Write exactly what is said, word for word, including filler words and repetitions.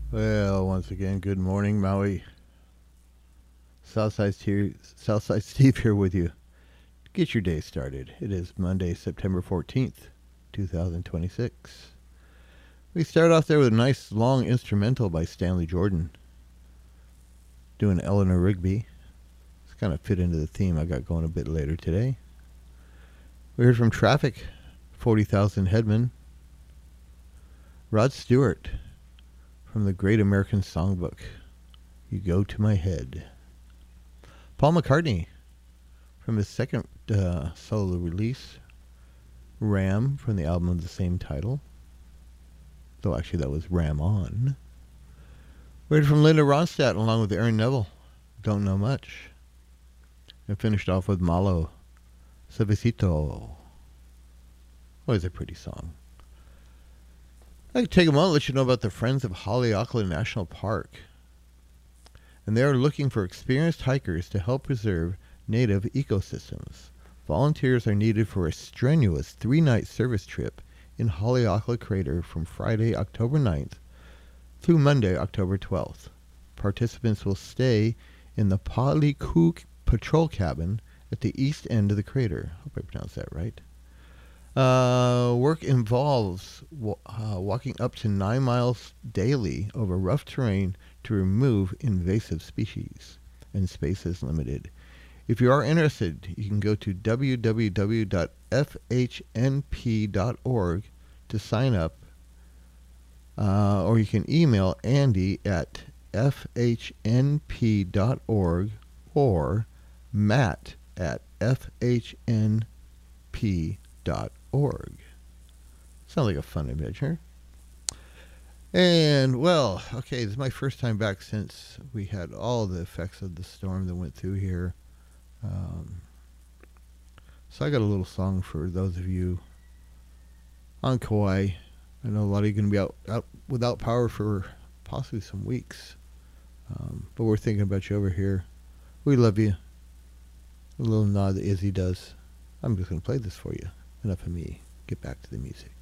Well, once again, good morning, Maui. Southside, here, Southside Steve here with you. Get your day started. It is Monday, September fourteenth, twenty twenty-six. We start off there with a nice long instrumental by Stanley Jordan, doing Eleanor Rigby. It's kind of fit into the theme I got going a bit later today. We heard from Traffic, forty thousand Headman. Rod Stewart, from the Great American Songbook, You Go to My Head. Paul McCartney, from his second uh, solo release, Ram, from the album of the same title. Though actually that was Ram On. We heard from Linda Ronstadt along with Aaron Neville, Don't Know Much. And finished off with Malo, Suavecito. What is a pretty song. I'd like to take a moment to let you know about the Friends of Haleakala National Park. And they are looking for experienced hikers to help preserve native ecosystems. Volunteers are needed for a strenuous three-night service trip in Haleakala Crater from Friday, October ninth through Monday, October twelfth. Participants will stay in the Paliku Patrol Cabin at the east end of the crater. I hope I pronounced that right. Uh, work involves uh, walking up to nine miles daily over rough terrain to remove invasive species, and space is limited. If you are interested, you can go to w w w dot f h n p dot org to sign up, uh, or you can email Andy at f h n p dot org or Matt at f h n p dot org. Sounds like a fun adventure. And, well, okay, this is my first time back since we had all the effects of the storm that went through here. Um, so I got a little song for those of you on Kauai. I know a lot of you are going to be out, out without power for possibly some weeks. Um, but we're thinking about you over here. We love you. A little nod that Izzy does. I'm just going to play this for you. Enough of me. Get back to the music.